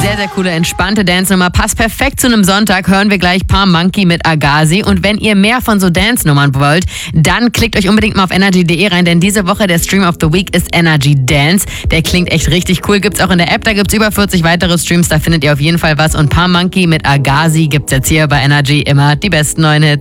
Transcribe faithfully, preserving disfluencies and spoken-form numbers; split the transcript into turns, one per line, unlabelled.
Sehr, sehr coole, entspannte Dance-Nummer. Passt perfekt zu einem Sonntag. Hören wir gleich Palm Monkey mit Agassi. Und wenn ihr mehr von so Dance-Nummern wollt, dann klickt euch unbedingt mal auf energy punkt de rein, denn diese Woche der Stream of the Week ist Energy Dance. Der klingt echt richtig cool. Gibt's auch in der App, da gibt's über vierzig weitere Streams. Da findet ihr auf jeden Fall was. Und Palm Monkey mit Agassi gibt's jetzt hier bei Energy immer die besten neuen Hits.